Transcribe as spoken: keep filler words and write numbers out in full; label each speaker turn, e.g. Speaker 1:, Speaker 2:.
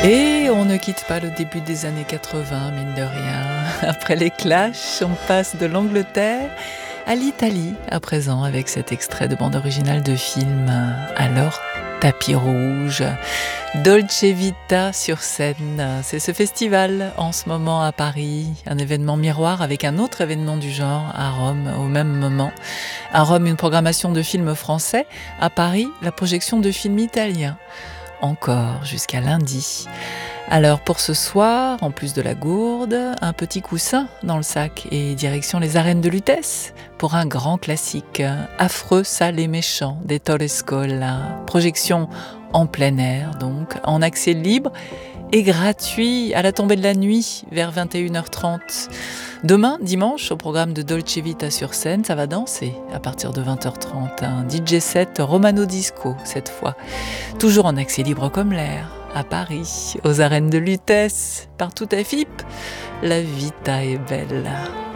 Speaker 1: Et on ne quitte pas le début des années quatre-vingts, mine de rien. Après les Clash, on passe de l'Angleterre à l'Italie, à présent, avec cet extrait de bande originale de film. Alors, tapis rouge, Dolce Vita sur scène. C'est ce festival en ce moment à Paris, un événement miroir avec un autre événement du genre à Rome au même moment. À Rome, une programmation de films français. À Paris, la projection de films italiens. Encore jusqu'à lundi. Alors pour ce soir, en plus de la gourde, un petit coussin dans le sac et direction les arènes de Lutèce pour un grand classique, Affreux, sale et méchant d'Ettore Scola. Projection en plein air donc, en accès libre et gratuit à la tombée de la nuit vers vingt et une heures trente. Demain, dimanche, au programme de Dolce Vita sur scène, ça va danser à partir de vingt heures trente. Un D J set Romano Disco cette fois. Toujours en accès libre comme l'air, à Paris, aux arènes de Lutèce. Partout à Philippe, la vita est belle.